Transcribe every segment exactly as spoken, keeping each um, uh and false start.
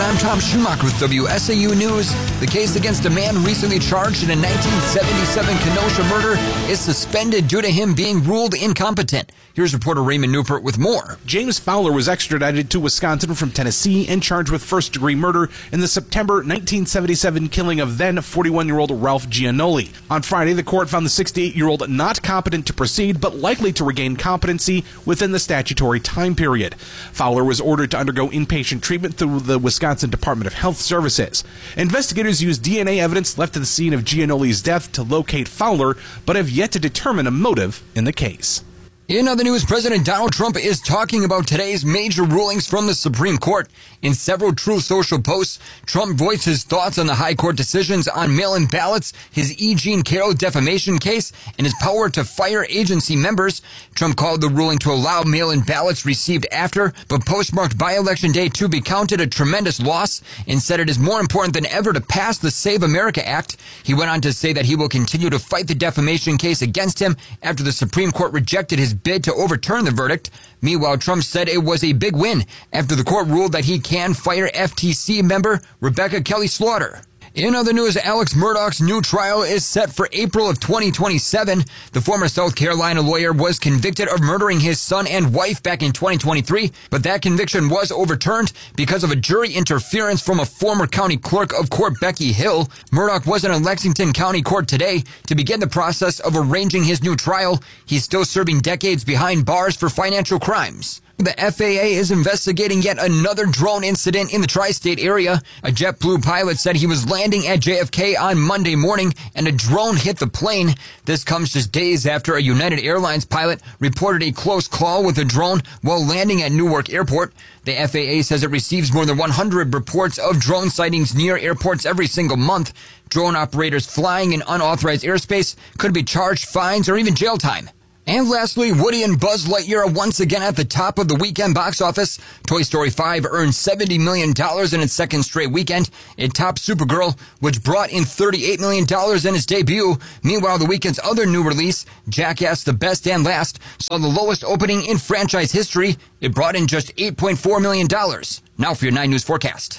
I'm Tom Schumacher with W S A U News. The case against a man recently charged in a nineteen seventy-seven Kenosha murder is suspended due to him being ruled incompetent. Here's reporter Raymond Newport with more. James Fowler was extradited to Wisconsin from Tennessee and charged with first-degree murder in the September nineteen seventy-seven killing of then forty-one-year-old Ralph Giannoli. On Friday, the court found the sixty-eight-year-old not competent to proceed, but likely to regain competency within the statutory time period. Fowler was ordered to undergo inpatient treatment through the Wisconsin Department of Health Services. Investigators used D N A evidence left at the scene of Giannoli's death to locate Fowler, but have yet to determine a motive in the case. In other news, President Donald Trump is talking about today's major rulings from the Supreme Court. In several Truth Social posts, Trump voiced his thoughts on the high court decisions on mail-in ballots, his E. Jean Carroll defamation case, and his power to fire agency members. Trump called the ruling to allow mail-in ballots received after, but postmarked by Election Day to be counted a tremendous loss, and said it is more important than ever to pass the Save America Act. He went on to say that he will continue to fight the defamation case against him after the Supreme Court rejected his bid to overturn the verdict. Meanwhile, Trump said it was a big win after the court ruled that he can fire F T C member Rebecca Kelly Slaughter. In other news, Alex Murdaugh's new trial is set for April of twenty twenty-seven. The former South Carolina lawyer was convicted of murdering his son and wife back in twenty twenty-three, but that conviction was overturned because of a jury interference from a former county clerk of court, Becky Hill. Murdaugh was in Lexington County Court today to begin the process of arranging his new trial. He's still serving decades behind bars for financial crimes. The F A A is investigating yet another drone incident in the tri-state area. A JetBlue pilot said he was landing at J F K on Monday morning and a drone hit the plane. This comes just days after a United Airlines pilot reported a close call with a drone while landing at Newark Airport. The F A A says it receives more than one hundred reports of drone sightings near airports every single month. Drone operators flying in unauthorized airspace could be charged fines or even jail time. And lastly, Woody and Buzz Lightyear are once again at the top of the weekend box office. Toy Story five earned seventy million dollars in its second straight weekend. It topped Supergirl, which brought in thirty-eight million dollars in its debut. Meanwhile, the weekend's other new release, Jackass The Best and Last, saw the lowest opening in franchise history. It brought in just eight point four million dollars. Now for your nine News forecast.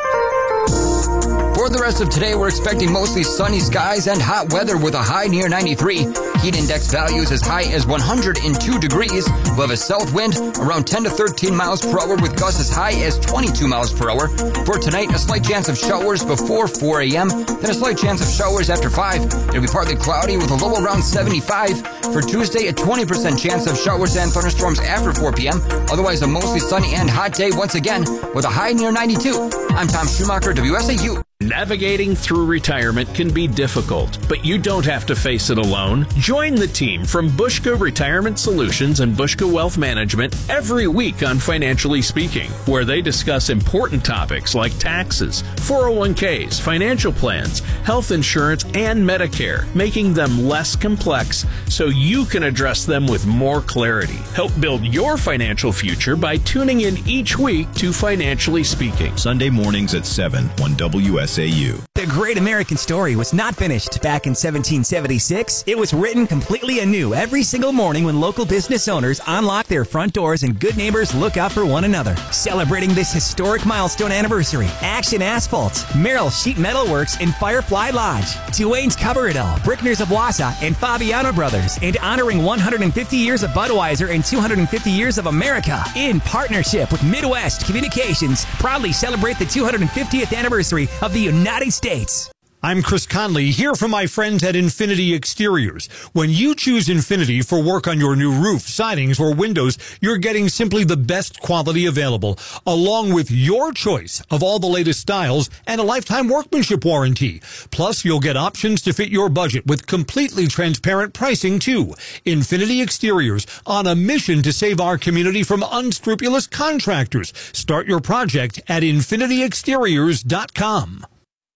For the rest of today, we're expecting mostly sunny skies and hot weather with a high near ninety-three. Heat index values as high as one hundred two degrees. We'll have a south wind around ten to thirteen miles per hour with gusts as high as twenty-two miles per hour. For tonight, a slight chance of showers before four a.m., then a slight chance of showers after five. It'll be partly cloudy with a low around seventy-five. For Tuesday, a twenty percent chance of showers and thunderstorms after four p.m. Otherwise, a mostly sunny and hot day once again with a high near ninety-two. I'm Tom Schumacher, W S A U. Navigating through retirement can be difficult, but you don't have to face it alone. Join the team from Bushka Retirement Solutions and Bushka Wealth Management every week on Financially Speaking, where they discuss important topics like taxes, four oh one k's, financial plans, health insurance, and Medicare, making them less complex so you can address them with more clarity. Help build your financial future by tuning in each week to Financially Speaking. Sunday mornings at seven on W S A U. The great American story was not finished back in seventeen seventy-six. It was written completely anew every single morning when local business owners unlock their front doors and good neighbors look out for one another. Celebrating this historic milestone anniversary, Action Asphalt, Merrill Sheet Metal Works, and Firefly Lodge, Duane's Cover It All, Brickner's of Wausau, and Fabiano Brothers, and honoring one hundred fifty years of Budweiser and two hundred fifty years of America. In partnership with Midwest Communications, proudly celebrate the two hundred fiftieth anniversary of the United States. I'm Chris Conley, here from my friends at Infinity Exteriors. When you choose Infinity for work on your new roof, sidings, or windows, you're getting simply the best quality available, along with your choice of all the latest styles and a lifetime workmanship warranty. Plus, you'll get options to fit your budget with completely transparent pricing, too. Infinity Exteriors, on a mission to save our community from unscrupulous contractors. Start your project at infinity exteriors dot com.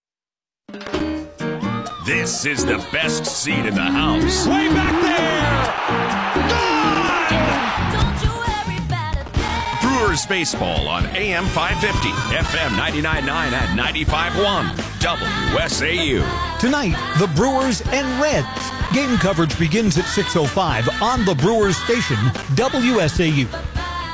This is the best seat in the house. Way back there! Gone! Brewers baseball on A M five fifty, F M ninety-nine point nine and ninety-five point one, W S A U. Tonight, the Brewers and Reds. Game coverage begins at six oh five on the Brewers station, W S A U.